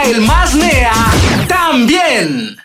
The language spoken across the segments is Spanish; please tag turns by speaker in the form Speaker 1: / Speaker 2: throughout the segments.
Speaker 1: El más nea también.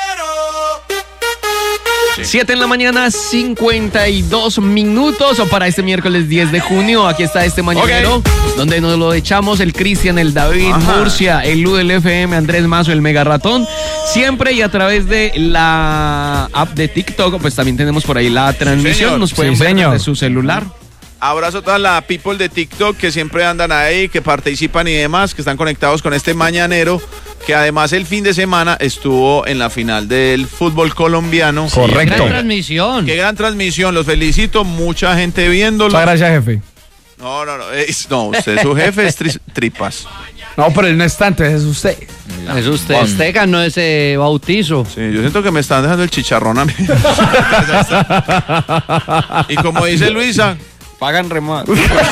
Speaker 2: 7 en la mañana, 52 minutos para este miércoles 10 de junio. Aquí está este mañanero, donde nos lo echamos el Cristian, el David, Murcia, el Lu del FM, Andrés Mazo, el Mega Ratón. Siempre y a través de la app de TikTok, pues también tenemos por ahí la transmisión. Nos pueden ver desde su celular.
Speaker 3: Abrazo a toda la people de TikTok que siempre andan ahí, que participan y demás, que están conectados con este mañanero, que además el fin de semana estuvo en la final del fútbol colombiano.
Speaker 4: Correcto.
Speaker 5: Qué gran transmisión.
Speaker 3: Qué gran transmisión, los felicito, mucha gente viéndolo.
Speaker 4: Muchas gracias, jefe.
Speaker 3: No, usted su jefe es tripas.
Speaker 4: No, pero él no es tanto, ese es usted.
Speaker 5: Es usted. Usted ganó ese bautizo.
Speaker 3: Sí, yo siento que me están dejando el chicharrón a mí. Y como dice Luisa,
Speaker 2: pagan remar.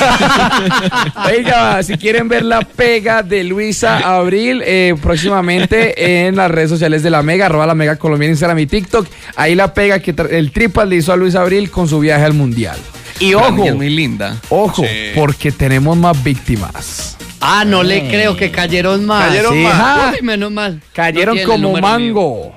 Speaker 4: Oiga, si quieren ver la pega de Luisa Abril, próximamente en las redes sociales de La Mega, @La Mega Colombia, Instagram y TikTok. Ahí la pega que el Tripas le hizo a Luisa Abril con su viaje al Mundial. Y ojo,
Speaker 2: es muy linda.
Speaker 4: Ojo,
Speaker 3: Sí.
Speaker 4: porque tenemos más víctimas.
Speaker 5: Ah, no le creo que cayeron más.
Speaker 3: Cayeron
Speaker 4: más.
Speaker 5: Uy, menos mal.
Speaker 4: Cayeron
Speaker 5: No tiene el
Speaker 4: como
Speaker 5: número
Speaker 4: mango.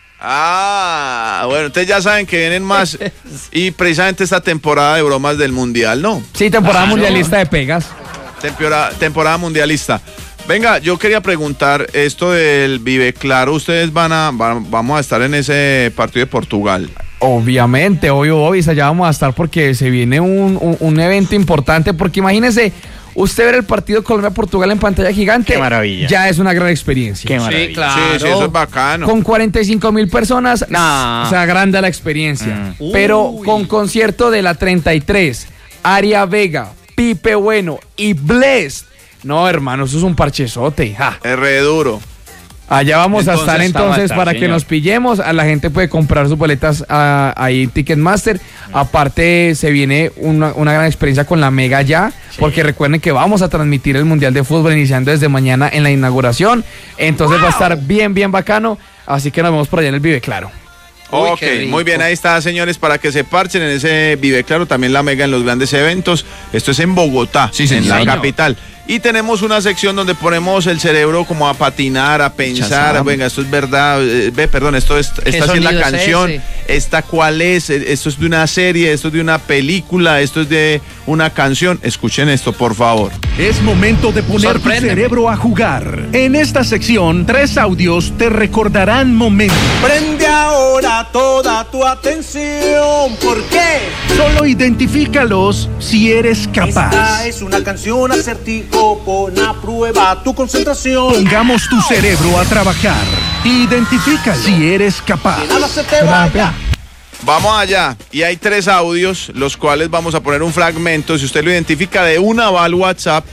Speaker 3: bueno, ustedes ya saben que vienen más y precisamente esta temporada de bromas del Mundial, ¿no?
Speaker 4: Sí, temporada mundialista de pegas.
Speaker 3: Temporada mundialista. Venga, yo quería preguntar esto del Vive Claro, ustedes vamos a estar en ese partido de Portugal.
Speaker 4: Obviamente, obvio, ya vamos a estar porque se viene un evento importante, porque imagínese, usted ver el partido Colombia-Portugal en pantalla gigante.
Speaker 6: Qué maravilla.
Speaker 4: Ya es una gran experiencia.
Speaker 6: Qué maravilla.
Speaker 5: Sí, claro.
Speaker 3: Sí, eso es bacano.
Speaker 4: Con 45,000 personas
Speaker 6: No.
Speaker 4: se agranda la experiencia. Pero con concierto de la 33, Aria Vega, Pipe Bueno y Blessd. No, hermano, eso es un parchezote. Ja.
Speaker 3: Es re duro.
Speaker 4: Allá vamos a estar entonces
Speaker 6: estar,
Speaker 4: para
Speaker 6: señor.
Speaker 4: que nos pillemos. A la gente puede comprar sus boletas ahí Ticketmaster. Aparte se viene una gran experiencia con La Mega ya, porque recuerden que vamos a transmitir el Mundial de Fútbol iniciando desde mañana en la inauguración. Entonces va a estar bien bacano. Así que nos vemos por allá en el Vive Claro.
Speaker 5: Uy,
Speaker 3: Ok,
Speaker 5: qué rico.
Speaker 3: muy bien, ahí está, señores, para que se parchen en ese Vive Claro, también La Mega en los grandes eventos. Esto es en Bogotá,
Speaker 2: Sí,
Speaker 3: en la
Speaker 2: señor.
Speaker 3: capital. Y tenemos una sección donde ponemos el cerebro como a patinar, a pensar.
Speaker 2: Chazam.
Speaker 3: Venga, esto es verdad. Esto es, esta sí es la
Speaker 5: sonido es
Speaker 3: canción.
Speaker 5: ese?
Speaker 3: ¿Esta cuál es? Esto es de una serie, esto es de una película, esto es de una canción. Escuchen esto, por favor.
Speaker 7: Es momento de poner tu
Speaker 5: Sorpréndeme.
Speaker 7: cerebro a jugar. En esta sección, 3 audios te recordarán momentos.
Speaker 1: Prende ahora toda tu atención. ¿Por qué?
Speaker 7: Solo identifícalos si eres capaz.
Speaker 1: Esta es una canción acertijo. Pon a prueba tu concentración.
Speaker 7: Pongamos tu cerebro a trabajar. Identifícalo si eres capaz.
Speaker 1: Que nada se te vaya.
Speaker 3: Vamos allá. Y hay 3 audios, los cuales vamos a poner un fragmento. Si usted lo identifica de una, va al WhatsApp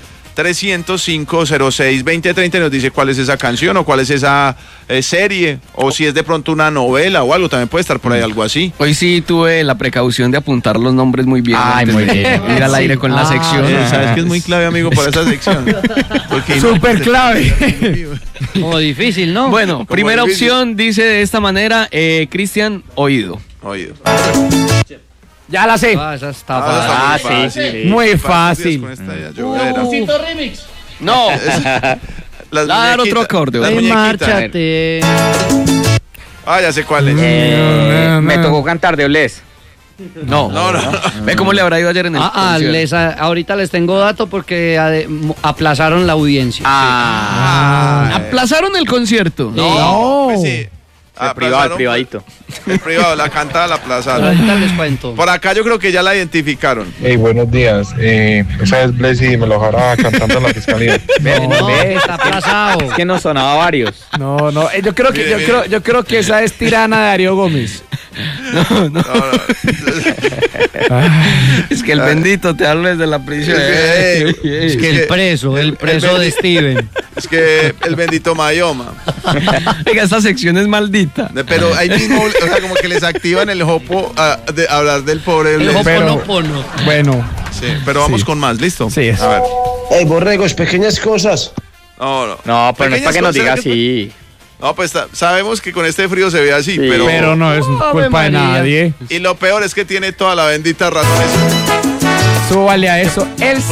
Speaker 3: 305-06-2030 y nos dice cuál es esa canción o cuál es esa serie, o si es de pronto una novela o algo, también puede estar por ahí algo así.
Speaker 2: Hoy sí tuve la precaución de apuntar los nombres muy bien.
Speaker 6: Ay,
Speaker 2: antes
Speaker 6: muy
Speaker 2: de
Speaker 6: bien.
Speaker 2: ir al aire con la sección.
Speaker 3: Sabes que es muy clave, amigo, para esa sección. Porque
Speaker 4: Súper clave.
Speaker 5: Como difícil, ¿no?
Speaker 2: Bueno, primera
Speaker 3: difícil.
Speaker 2: opción dice de esta manera, Cristian, oído.
Speaker 3: Oído.
Speaker 4: Ya la sé.
Speaker 5: Ah, esa está
Speaker 3: Ah,
Speaker 5: fácil.
Speaker 3: está muy
Speaker 6: sí.
Speaker 4: Muy
Speaker 3: Con
Speaker 4: fácil.
Speaker 3: esta ya llovedera.
Speaker 2: No,
Speaker 3: Las
Speaker 2: dar otro
Speaker 3: muñequitas,
Speaker 2: acorde.
Speaker 3: las
Speaker 5: Ven,
Speaker 3: muñequitas.
Speaker 5: márchate.
Speaker 3: Ah, ya sé cuál es.
Speaker 6: Me tocó cantar de Oles.
Speaker 2: no. Ve cómo le habrá ido ayer en el concierto.
Speaker 5: Ahorita les tengo dato porque aplazaron la audiencia.
Speaker 2: ¿Aplazaron el concierto?
Speaker 4: No.
Speaker 3: Pues sí.
Speaker 6: El privadito.
Speaker 3: El privado, la cantada, la plaza.
Speaker 5: Ahorita les cuento.
Speaker 3: Por acá yo creo que ya la identificaron.
Speaker 8: Hey, buenos días. Esa es Blessy y me lo hará cantando en la fiscalía.
Speaker 5: No, está aplazado.
Speaker 6: Es que nos sonaba varios.
Speaker 4: No. Yo creo que
Speaker 3: Mire.
Speaker 4: yo creo que esa es Tirana de Darío Gómez.
Speaker 3: No.
Speaker 2: Es que el bendito te habla desde la prisión.
Speaker 5: Es que el preso de Steven.
Speaker 3: Es que el bendito Mayoma.
Speaker 2: Oiga, esta sección es maldita.
Speaker 3: Pero ahí mismo, o sea, como que les activan el jopo de hablar del pobre.
Speaker 5: El
Speaker 3: Blessy.
Speaker 5: hoponopono.
Speaker 4: Bueno,
Speaker 3: Sí, pero vamos con más, ¿listo?
Speaker 4: Sí, eso.
Speaker 3: A ver.
Speaker 9: Hey, borregos, pequeñas cosas.
Speaker 3: No.
Speaker 6: No, pero no es para que nos diga
Speaker 3: Pequeñas
Speaker 6: así.
Speaker 3: No, pues sabemos que con este frío se ve así,
Speaker 6: Sí.
Speaker 3: pero
Speaker 4: pero no es culpa de
Speaker 5: María.
Speaker 4: nadie.
Speaker 3: y lo peor es que tiene toda la bendita razón.
Speaker 4: Súbale a eso. El